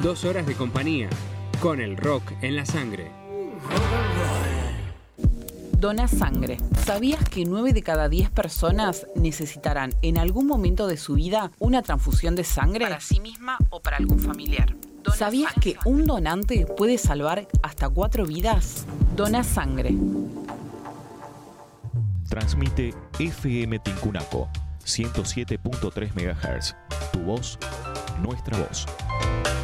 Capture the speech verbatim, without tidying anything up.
Dos horas de compañía, con el rock en la sangre. Dona sangre. ¿Sabías que nueve de cada diez personas necesitarán en algún momento de su vida una transfusión de sangre? Para sí misma o para algún familiar. Dona ¿Sabías sangre. que un donante puede salvar hasta cuatro vidas? Dona sangre. Transmite F M Tincunaco, ciento siete punto tres megahertz. Tu voz, nuestra voz.